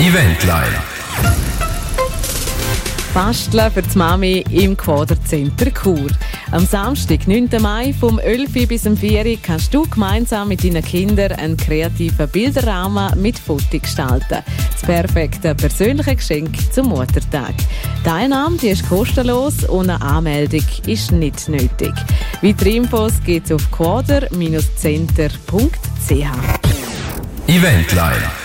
Eventline. Basteln für die Mami im Quadercenter Chur. Am Samstag, 9. Mai, vom 11 Uhr bis 4 Uhr kannst du gemeinsam mit deinen Kindern einen kreativen Bilderrahmen mit Fotos gestalten. Das perfekte persönliche Geschenk zum Muttertag. Die Einnahme die ist kostenlos und eine Anmeldung ist nicht nötig. Weitere Infos gibt es auf quader-center.ch. Eventline.